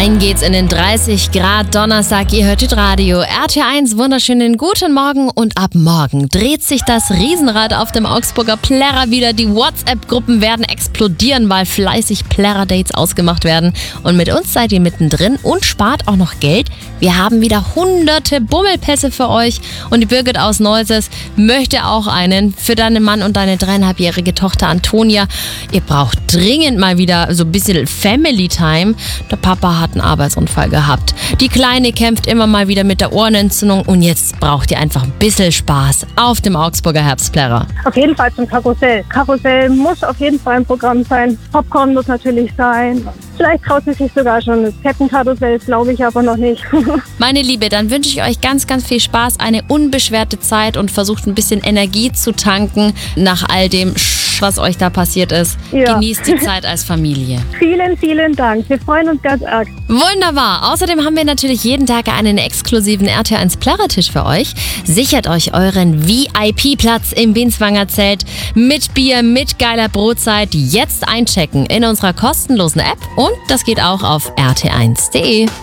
Rein geht's in den 30 Grad Donnerstag. Ihr hört Radio RT1. Wunderschönen guten Morgen. Und ab morgen dreht sich das Riesenrad auf dem Augsburger Plärrer wieder. Die WhatsApp-Gruppen werden explodieren, weil fleißig Plärrer-Dates ausgemacht werden. Und mit uns seid ihr mittendrin und spart auch noch Geld. Wir haben wieder hunderte Bummelpässe für euch. Und die Birgit aus Neuses möchte auch einen für deinen Mann und deine 3,5-jährige Tochter Antonia. Ihr braucht dringend mal wieder so ein bisschen Family Time. Der Papa hat einen Arbeitsunfall gehabt. Die Kleine kämpft immer mal wieder mit der Ohrenentzündung und jetzt braucht ihr einfach ein bisschen Spaß auf dem Augsburger Herbstplärrer. Auf jeden Fall zum Karussell. Karussell muss auf jeden Fall ein Programm sein. Popcorn muss natürlich sein. Vielleicht traut sie sich sogar schon das Kettenkarussell, glaube ich aber noch nicht. Meine Liebe, dann wünsche ich euch ganz, ganz viel Spaß, eine unbeschwerte Zeit und versucht ein bisschen Energie zu tanken nach all dem was euch da passiert ist. Ja. Genießt die Zeit als Familie. Vielen, vielen Dank. Wir freuen uns ganz arg. Wunderbar. Außerdem haben wir natürlich jeden Tag einen exklusiven RT1 Plärrertisch für euch. Sichert euch euren VIP-Platz im Binswanger Zelt mit Bier, mit geiler Brotzeit. Jetzt einchecken in unserer kostenlosen App und das geht auch auf rt1.de.